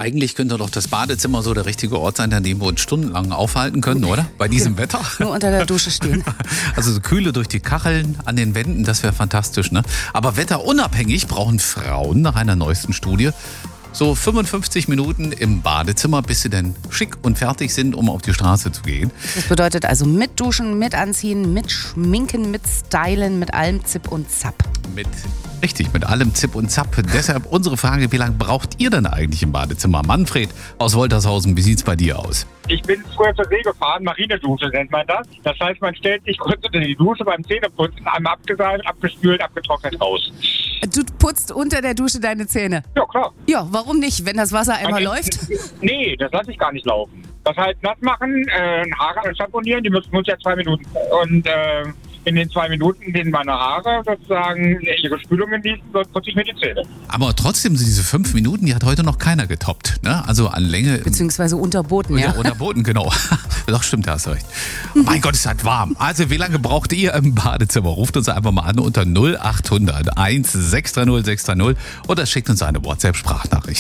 Eigentlich könnte doch das Badezimmer so der richtige Ort sein, an dem wir uns stundenlang aufhalten können, oder? Bei diesem Wetter. Nur unter der Dusche stehen. Also so Kühle durch die Kacheln an den Wänden, das wäre fantastisch, ne? Aber wetterunabhängig brauchen Frauen nach einer neuesten Studie so 55 Minuten im Badezimmer, bis sie denn schick und fertig sind, um auf die Straße zu gehen. Das bedeutet also mit Duschen, mit Anziehen, mit Schminken, mit Stylen, mit allem Zip und Zap. Richtig, mit allem Zip und Zap. Deshalb unsere Frage, wie lange braucht ihr denn eigentlich im Badezimmer? Manfred aus Woltershausen, wie sieht's bei dir aus? Ich bin früher zur See gefahren, Marinedusche nennt man das. Das heißt, man stellt sich kurz unter die Dusche beim Zähneputzen, einmal abgeseilt, abgespült, abgetrocknet raus. Du putzt unter der Dusche deine Zähne? Ja, klar. Ja, warum nicht, wenn das Wasser einmal läuft? Nee, das lasse ich gar nicht laufen. Das heißt, nass machen, Haare schamponieren, die müssen uns ja 2 Minuten. Und in den 2 Minuten, in denen meine Haare sozusagen ihre Spülung genießen, putze ich mir die Zähne. Aber trotzdem sind diese 5 Minuten, die hat heute noch keiner getoppt, ne? Also an Länge. Beziehungsweise unterboten, ja. Unterboten, genau. Doch, stimmt, da hast du recht. Mein Gott, es ist halt warm. Also, wie lange braucht ihr im Badezimmer? Ruft uns einfach mal an unter 0800 1630 630 oder schickt uns eine WhatsApp-Sprachnachricht.